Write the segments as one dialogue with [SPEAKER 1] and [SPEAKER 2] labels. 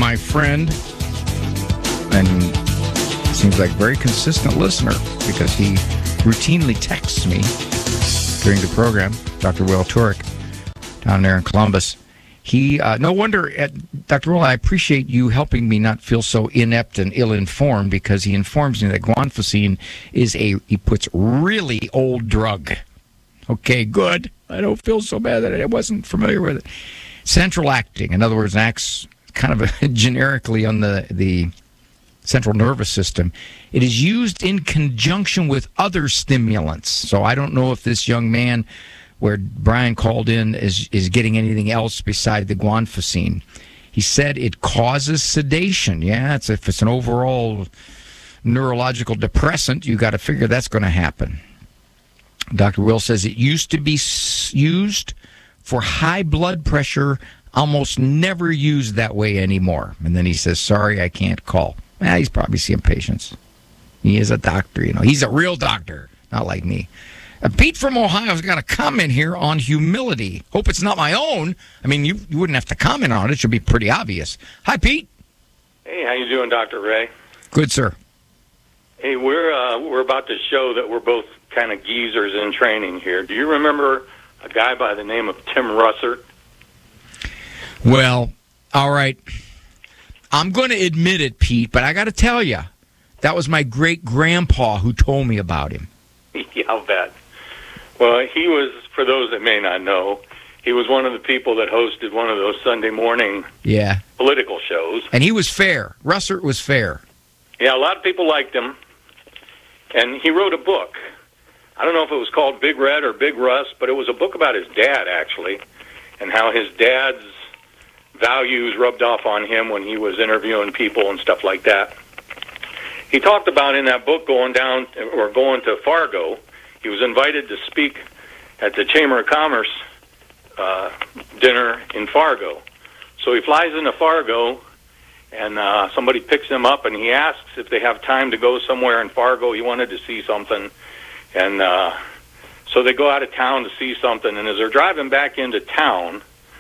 [SPEAKER 1] my friend, and seems like a very consistent listener because he routinely texts me during the program, Dr. Will Turek, down there in Columbus. He, no wonder, Dr. Will, I appreciate you helping me not feel so inept and ill-informed, because he informs me that guanfacine is he puts really old drug. Okay, good. I don't feel so bad that I wasn't familiar with it. Central acting, in other words, acts kind of generically on the central nervous system. It is used in conjunction with other stimulants. So I don't know if this young man, where Brian called in, is getting anything else beside the guanfacine. He said it causes sedation. Yeah, if it's an overall neurological depressant, you got to figure that's going to happen. Dr. Will says it used to be used for high blood pressure, almost never used that way anymore. And then he says, sorry, I can't call. Well, he's probably seeing patients. He is a doctor, He's a real doctor, not like me. Pete from Ohio's got a comment here on humility. Hope it's not my own. I mean, you wouldn't have to comment on it. It should be pretty obvious. Hi, Pete.
[SPEAKER 2] Hey, how you doing, Dr. Ray?
[SPEAKER 1] Good, sir.
[SPEAKER 2] Hey, we're about to show that we're both kind of geezers in training here. Do you remember a guy by the name of Tim Russert?
[SPEAKER 1] Well, all right. I'm going to admit it, Pete, but I got to tell you, that was my great-grandpa who told me about him.
[SPEAKER 2] Yeah, I'll bet. Well, he was, for those that may not know, he was one of the people that hosted one of those Sunday morning political shows.
[SPEAKER 1] And he was fair. Russert was fair.
[SPEAKER 2] Yeah, a lot of people liked him. And he wrote a book. I don't know if it was called Big Red or Big Russ, but it was a book about his dad, actually, and how his dad's values rubbed off on him when he was interviewing people and stuff like that. He talked about in that book going to Fargo. He was invited to speak at the Chamber of Commerce dinner in Fargo. So he flies into Fargo, and somebody picks him up, and he asks if they have time to go somewhere in Fargo. He wanted to see something. And so they go out of town to see something, and as they're driving back into town,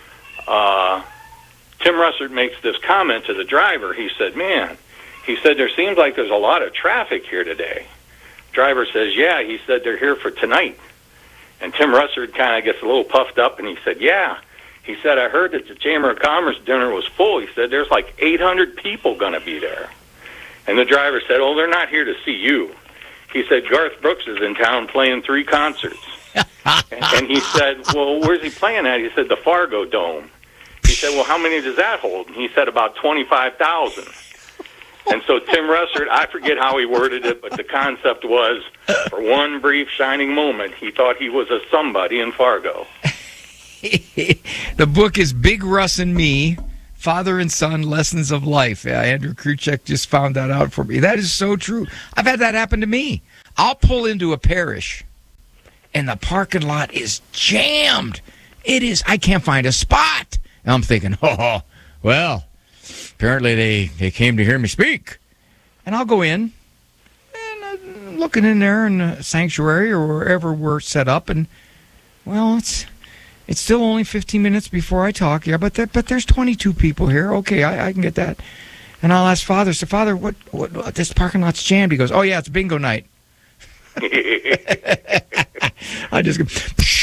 [SPEAKER 2] Tim Russert makes this comment to the driver. He said, there seems like there's a lot of traffic here today. Driver says, yeah. He said, they're here for tonight. And Tim Russert kind of gets a little puffed up, and he said, yeah. He said, I heard that the Chamber of Commerce dinner was full. He said, there's like 800 people going to be there. And the driver said, oh, they're not here to see you. He said, Garth Brooks is in town playing 3 concerts. And he said, well, where's he playing at? He said, the Fargo Dome. He said, well, how many does that hold? And he said, about 25,000. And so Tim Russert, I forget how he worded it, but the concept was, for one brief shining moment, he thought he was a somebody in Fargo.
[SPEAKER 1] The book is Big Russ and Me, Father and Son, Lessons of Life. Andrew Kruchek just found that out for me. That is so true. I've had that happen to me. I'll pull into a parish, and the parking lot is jammed. I can't find a spot. And I'm thinking, well, apparently they came to hear me speak. And I'll go in, and I'm looking in there in the sanctuary or wherever we're set up, and, well, it's still only 15 minutes before I talk. Yeah, but there's 22 people here. Okay, I can get that. And I'll ask Father, so Father, what this parking lot's jammed. He goes, oh, yeah, it's bingo night. I just go,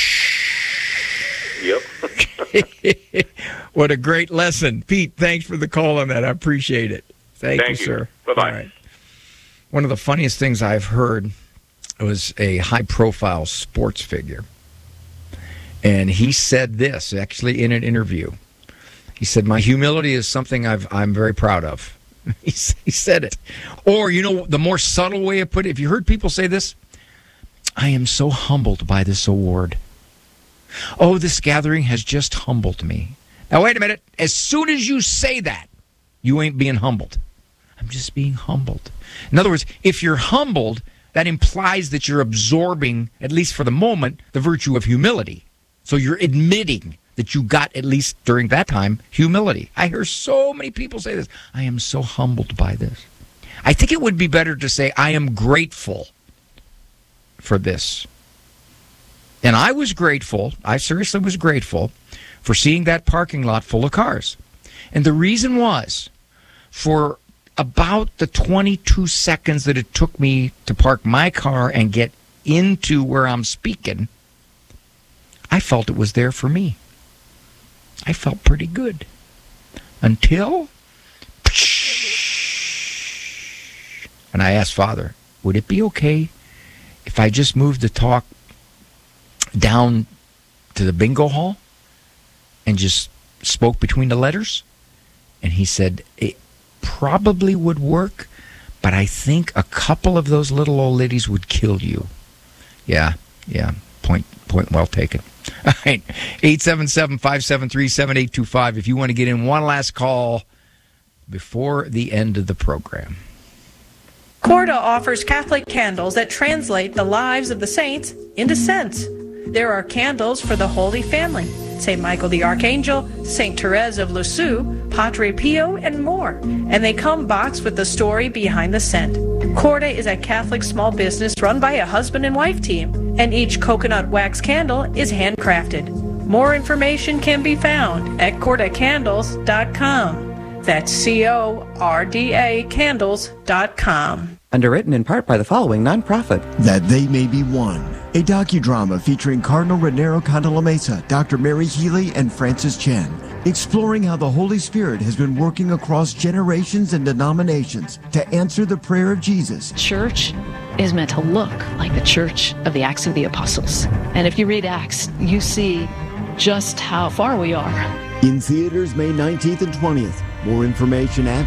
[SPEAKER 2] Yep.
[SPEAKER 1] What a great lesson. Pete, thanks for the call on that. I appreciate it. Thank you, sir.
[SPEAKER 2] Bye-bye.
[SPEAKER 1] All right. One of the funniest things I've heard was a high-profile sports figure. And he said this, actually, in an interview. He said, my humility is something I'm very proud of. He said it. Or, the more subtle way of putting it, if you heard people say this, I am so humbled by this award. Oh, this gathering has just humbled me. Now, wait a minute. As soon as you say that, you ain't being humbled. I'm just being humbled. In other words, if you're humbled, that implies that you're absorbing, at least for the moment, the virtue of humility. So you're admitting that you got, at least during that time, humility. I hear so many people say this. I am so humbled by this. I think it would be better to say, I am grateful for this. And I was grateful, I seriously was grateful, for seeing that parking lot full of cars. And the reason was, for about the 22 seconds that it took me to park my car and get into where I'm speaking, I felt it was there for me. I felt pretty good. Until... And I asked Father, would it be okay if I just moved the talk down to the bingo hall and just spoke between the letters? And he said, it probably would work, but I think a couple of those little old ladies would kill you. Yeah, point well taken. All right, 877-573-7825 if you want to get in one last call before the end of the program.
[SPEAKER 3] Corda offers Catholic candles that translate the lives of the saints into scents. There are candles for the Holy Family, St. Michael the Archangel, St. Therese of Lisieux, Padre Pio, and more. And they come boxed with the story behind the scent. Corda is a Catholic small business run by a husband and wife team, and each coconut wax candle is handcrafted. More information can be found at cordacandles.com. That's CORDA candles.com.
[SPEAKER 4] Underwritten in part by the following nonprofit.
[SPEAKER 5] That They May Be One, a docudrama featuring Cardinal Raniero Cantalamessa, Dr. Mary Healy, and Francis Chen, exploring how the Holy Spirit has been working across generations and denominations to answer the prayer of Jesus.
[SPEAKER 6] Church is meant to look like the church of the Acts of the Apostles. And if you read Acts, you see just how far we are.
[SPEAKER 5] In theaters May 19th and 20th. More information at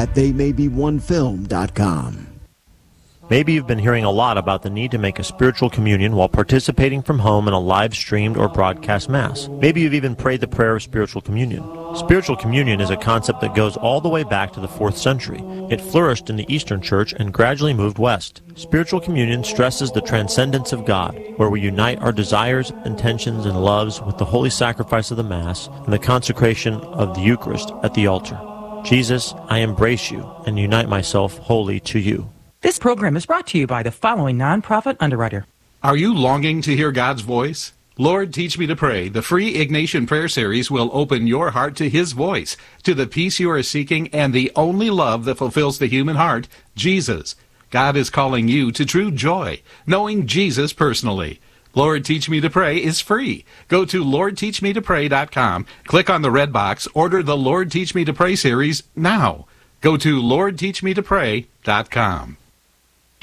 [SPEAKER 5] thattheymay-be-one-film.com.
[SPEAKER 7] Maybe you've been hearing a lot about the need to make a spiritual communion while participating from home in a live-streamed or broadcast Mass. Maybe you've even prayed the prayer of spiritual communion. Spiritual communion is a concept that goes all the way back to the 4th century. It flourished in the Eastern Church and gradually moved west. Spiritual communion stresses the transcendence of God, where we unite our desires, intentions, and loves with the holy sacrifice of the Mass and the consecration of the Eucharist at the altar. Jesus, I embrace you and unite myself wholly to you.
[SPEAKER 4] This program is brought to you by the following nonprofit underwriter.
[SPEAKER 8] Are you longing to hear God's voice? Lord, Teach Me to Pray, the free Ignatian Prayer Series will open your heart to His voice, to the peace you are seeking, and the only love that fulfills the human heart, Jesus. God is calling you to true joy, knowing Jesus personally. Lord, Teach Me to Pray is free. Go to LordTeachMeToPray.com, click on the red box, order the Lord, Teach Me to Pray series now. Go to LordTeachMeToPray.com.